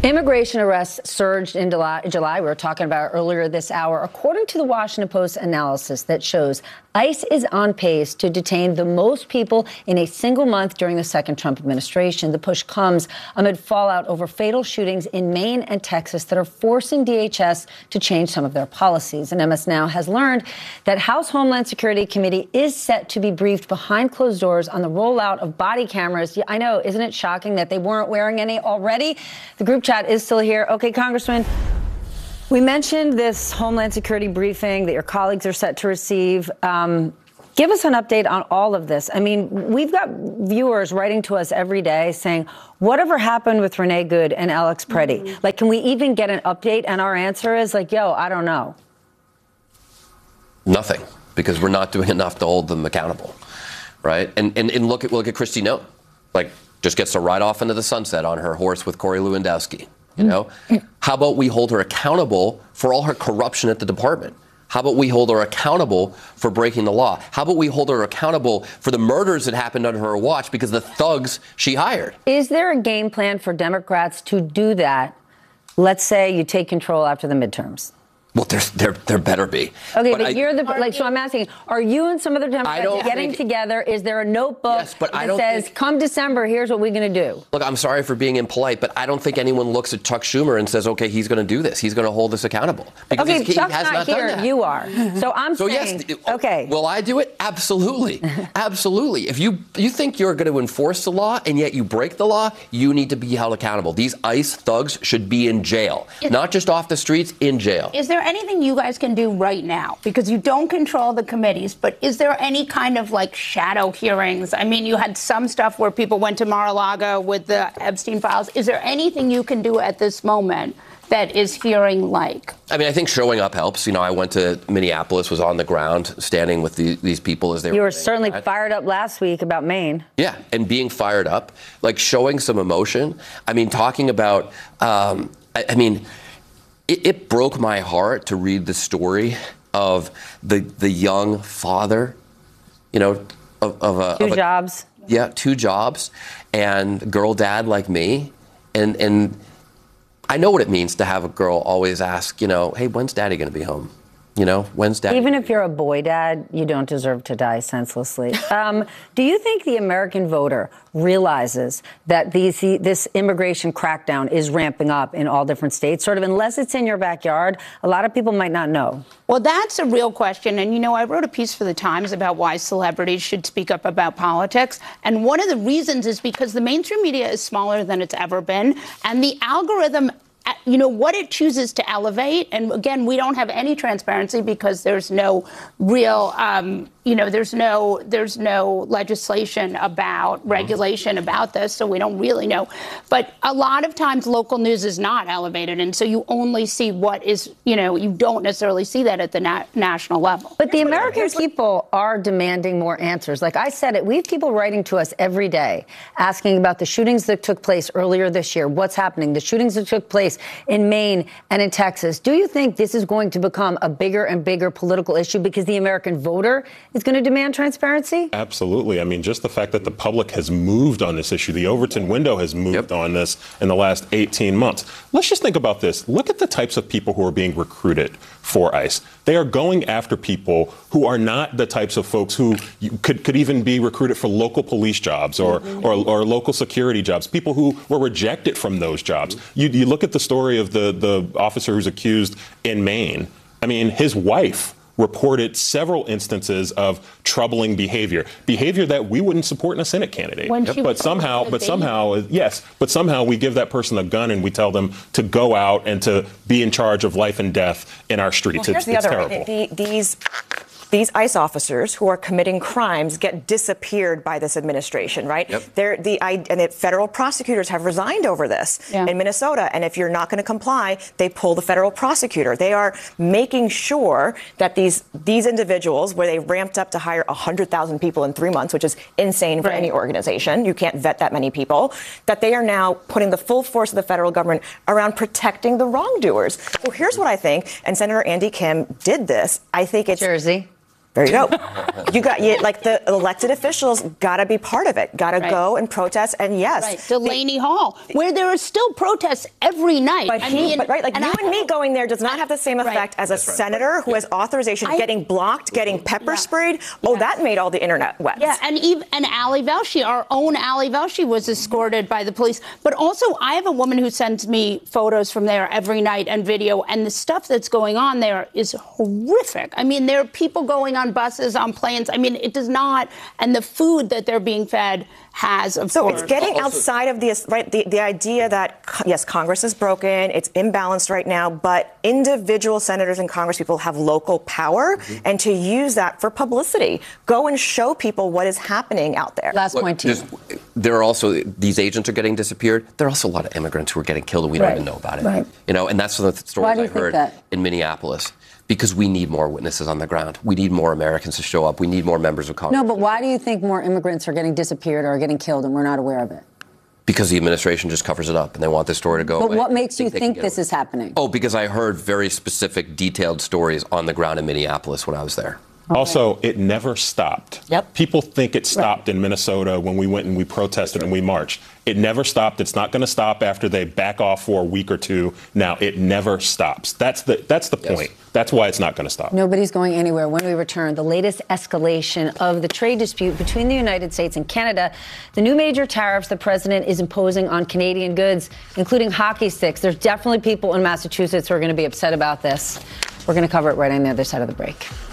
Immigration arrests surged in July. We were talking about it earlier this hour. According to the Washington Post analysis that shows ICE is on pace to detain the most people in a single month during the second Trump administration. The push comes amid fallout over fatal shootings in Maine and Texas that are forcing DHS to change some of their policies. And MS Now has learned that House Homeland Security Committee is set to be briefed behind closed doors on the rollout of body cameras. I know, isn't it shocking that they weren't wearing any already? The group chat is still here. Okay, Congressman, we mentioned this Homeland Security briefing that your colleagues are set to receive. Give us an update on all of this. I mean, we've got viewers writing to us every day saying, whatever happened with Renee Good and Alex Preddy? Mm-hmm. Like, can we even get an update? And our answer is like, yo, I don't know. Nothing, because we're not doing enough to hold them accountable, right? And look at Kristi Noem, like, just gets to ride off into the sunset on her horse with Corey Lewandowski. You know, how about we hold her accountable for all her corruption at the department? How about we hold her accountable for breaking the law? How about we hold her accountable for the murders that happened under her watch because of the thugs she hired? Is there a game plan for Democrats to do that? Let's say you take control after the midterms. Well, there better be. Okay, but you're the so I'm asking, are you and some other Democrats getting together? Is there a notebook that says, come December, here's what we're going to do? Look, I'm sorry for being impolite, but I don't think anyone looks at Chuck Schumer and says, okay, he's going to do this. He's going to hold us accountable. Because okay, he Chuck's has not here. Done that. You are. So I'm saying, yes, okay. Will I do it? Absolutely. Absolutely. If you think you're going to enforce the law and yet you break the law, you need to be held accountable. These ICE thugs should be in jail, not just off the streets, in jail. Is there anything you guys can do right now, because you don't control the committees, but is there any kind of like shadow hearings? I mean, you had some stuff where people went to Mar-a-Lago with the Epstein files. Is there anything you can do at this moment that is hearing like? I mean, I think showing up helps. You know, I went to Minneapolis, was on the ground, standing with these people as they were. You were certainly fired up last week about Maine. Yeah, and being fired up, like showing some emotion. I mean, talking about, It broke my heart to read the story of the young father, you know, of two jobs. Yeah, 2 jobs, and girl dad like me, and I know what it means to have a girl always ask, you know, hey, when's daddy going to be home? You know, when's daddy? Even if you're a boy dad, you don't deserve to die senselessly. Do you think the American voter realizes that this immigration crackdown is ramping up in all different states? Sort of, unless it's in your backyard, a lot of people might not know. Well, that's a real question. And, you know, I wrote a piece for the Times about why celebrities should speak up about politics. And one of the reasons is because the mainstream media is smaller than it's ever been. And the algorithm, you know, what it chooses to elevate. And again, we don't have any transparency because there's no real, there's no legislation about regulation about this. So we don't really know. But a lot of times local news is not elevated. And so you only see what is, you know, you don't necessarily see that at the national level. But the American people are demanding more answers. Like I said, we have people writing to us every day asking about the shootings that took place earlier this year. What's happening? The shootings that took place in Maine and in Texas. Do you think this is going to become a bigger and bigger political issue because the American voter is going to demand transparency? Absolutely. I mean, just the fact that the public has moved on this issue, the Overton window has moved on this in the last 18 months. Let's just think about this. Look at the types of people who are being recruited for ICE. They are going after people who are not the types of folks who could even be recruited for local police jobs or local security jobs, people who were rejected from those jobs. You look at the story of the officer who's accused in Maine. I mean, his wife reported several instances of troubling behavior that we wouldn't support in a Senate candidate. But somehow we give that person a gun and we tell them to go out and to be in charge of life and death in our streets. Well, it's terrible. These ICE officers who are committing crimes get disappeared by this administration, right? The federal prosecutors have resigned over this in Minnesota. And if you're not going to comply, they pull the federal prosecutor. They are making sure that these individuals, where they ramped up to hire 100,000 people in 3 months, which is insane for any organization, you can't vet that many people, that they are now putting the full force of the federal government around protecting the wrongdoers. Well, here's what I think, and Senator Andy Kim did this. I think it's Jersey. There you go. Like the elected officials got to be part of it, got to go and protest. And yes. Right. Delaney Hall, where there are still protests every night. But you and me going there does not have the same effect as a senator who has authorization getting blocked, getting pepper sprayed. Oh, that made all the internet wet. Yeah, and Ali Velshi, our own Ali Velshi, was escorted by the police. But also, I have a woman who sends me photos from there every night and video, and the stuff that's going on there is horrific. I mean, there are people going on buses, on planes. I mean, it does not. And the food that they're being fed has, of so course. It's getting outside of the idea that, yes, Congress is broken, it's imbalanced right now, but individual senators and congresspeople have local power, and to use that for publicity. Go and show people what is happening out there. Last point to you. There are also, these agents are getting disappeared. There are also a lot of immigrants who are getting killed and we don't even know about it. Right. And that's some of the stories I heard in Minneapolis. Because we need more witnesses on the ground. We need more Americans to show up. We need more members of Congress. No, but why do you think more immigrants are getting disappeared or getting killed and we're not aware of it? Because the administration just covers it up and they want this story to go away. But what makes you think this is happening? Oh, because I heard very specific, detailed stories on the ground in Minneapolis when I was there. Also, it never stopped. Yep. People think it stopped in Minnesota when we went and we protested and we marched. It never stopped. It's not going to stop after they back off for a week or two. Now, it never stops. That's the point. That's why it's not going to stop. Nobody's going anywhere. When we return, the latest escalation of the trade dispute between the United States and Canada, the new major tariffs the president is imposing on Canadian goods, including hockey sticks. There's definitely people in Massachusetts who are going to be upset about this. We're going to cover it right on the other side of the break.